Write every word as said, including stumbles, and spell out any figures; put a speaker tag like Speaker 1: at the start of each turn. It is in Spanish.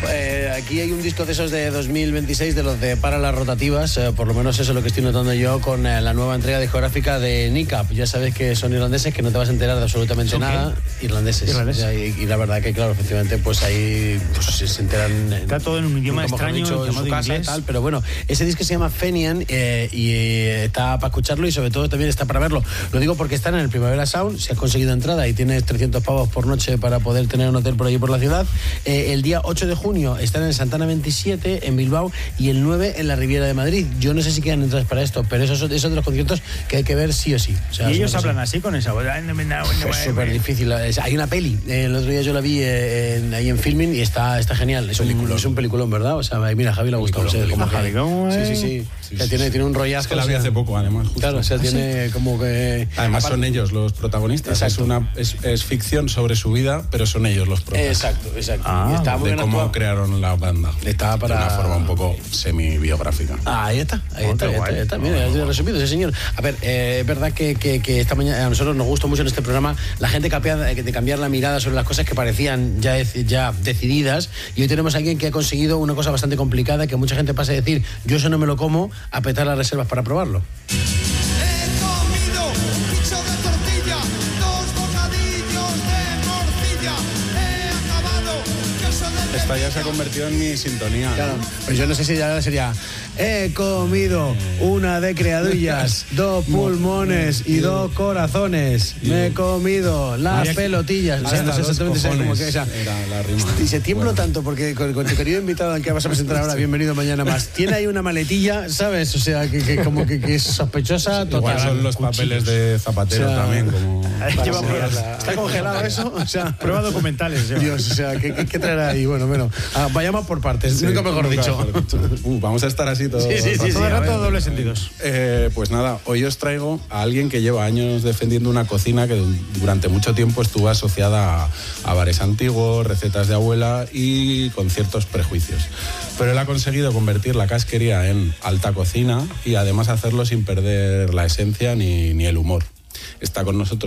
Speaker 1: Eh, aquí hay un disco de esos de dos mil veintiséis, de los de para las rotativas, eh, por lo menos eso es lo que estoy notando yo con eh, la nueva entrega discográfica de Nick Up. Ya sabes que son irlandeses, que no te vas a enterar de absolutamente nada. Qué? Irlandeses. Irlandeses. O sea, y, y la verdad que, claro, efectivamente, pues ahí pues, se enteran...
Speaker 2: Está todo en un idioma extraño,
Speaker 1: dicho, en su casa y tal, pero bueno, ese disco se llama Fenian eh, y eh, está para escucharlo y sobre todo también está para verlo. Lo digo porque están en el Primavera Sound, si has conseguido entrada y tienes trescientos pavos por noche para poder tener un hotel por allí por la ciudad. Eh, el día ocho de junio están en Santana veintisiete, en Bilbao, y el nueve en la Riviera de Madrid. Yo no sé si quedan entradas para esto, pero esos son esos de los conciertos que hay que ver sí o sí. O sea,
Speaker 2: y ellos hablan así con esa voz.
Speaker 1: Es súper difícil. Hay una peli, el otro día yo la vi eh, en, ahí en Filmin y está, está genial. Es un, es un peliculón, ¿verdad? O sea, mira, a Javi le ha gustado. O sea, como
Speaker 2: Javi, ¿cómo es?
Speaker 1: Sí, sí, sí. sí, o sea, sí tiene, sí. tiene un rollazo.
Speaker 3: Es que la vi hace poco, además. Justo.
Speaker 1: Claro, o sea,
Speaker 3: ¿Ah,
Speaker 1: tiene
Speaker 3: sí?
Speaker 1: como que...
Speaker 3: Además son ellos los protagonistas. Es, una, es, es ficción sobre su vida, pero son ellos los protagonistas.
Speaker 1: Exacto, exacto.
Speaker 3: Ah,
Speaker 1: y está muy
Speaker 3: de
Speaker 1: bien
Speaker 3: cómo
Speaker 1: actuado.
Speaker 3: crearon la banda.
Speaker 1: Está para...
Speaker 3: De una forma un poco semi-biográfica.
Speaker 1: Ah, ahí está, ahí está, ahí está, ahí está. Mira, ya he resumido, sí, señor. A ver, eh, es verdad que, que, que esta mañana a nosotros nos gusta mucho en este programa la gente capaz de cambiar la mirada sobre las cosas que parecían ya, ya decididas, y hoy tenemos a alguien que ha conseguido una cosa bastante complicada, que mucha gente pasa a decir, yo eso no me lo como, a petar las reservas para probarlo.
Speaker 3: Esta ya se ha convertido en mi sintonía.
Speaker 1: Claro, pues yo no sé si ya sería he comido una de criadillas, dos pulmones y dos corazones. Me he comido las pelotillas. O sea, no sé exactamente si como que esa. Y se tiemblo bueno. tanto porque con, con tu querido invitado al que vas a presentar ahora, bienvenido mañana más. Tiene ahí una maletilla, ¿sabes? O sea, que, que como que, que es sospechosa.
Speaker 3: Igual son los cuchillos. Papeles de Zapatero, o sea, también. Como
Speaker 1: lleva la... ¿Está congelado eso? O sea,
Speaker 2: prueba documentales. Lleva.
Speaker 1: Dios, o sea, ¿qué, qué, qué traerá ahí? Bueno, bueno, ah, vayamos por partes. Sí, nunca mejor nunca dicho. Mejor dicho.
Speaker 3: Uh, vamos a estar así todo.
Speaker 1: Sí, sí, sí,
Speaker 2: todo el
Speaker 1: sí,
Speaker 2: rato dobles sentidos.
Speaker 3: Eh, pues nada, hoy os traigo a alguien que lleva años defendiendo una cocina que durante mucho tiempo estuvo asociada a, a bares antiguos, recetas de abuela y con ciertos prejuicios. Pero él ha conseguido convertir la casquería en alta cocina y además hacerlo sin perder la esencia ni, ni el humor. Está con nosotros